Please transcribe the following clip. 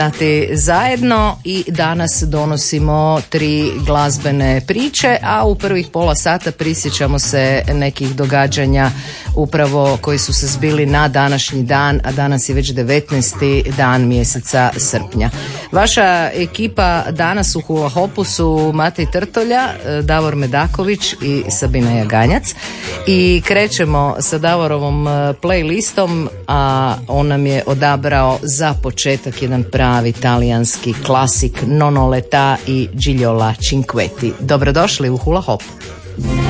zajedno i danas donosimo 3 glazbene priče, a u prvih pola sata prisjećamo se nekih događanja upravo koji su se zbili na današnji dan, a danas je već 19. dan mjeseca srpnja. Vaša ekipa danas u Hula Hopu su Matej Trtolja, Davor Medaković i Sabina Jaganjac i krećemo sa Davorovom playlistom, a on nam je odabrao za početak jedan pravi talijanski klasik Nonno l'età i Gigliola Cinquetti. Dobrodošli u Hula Hop.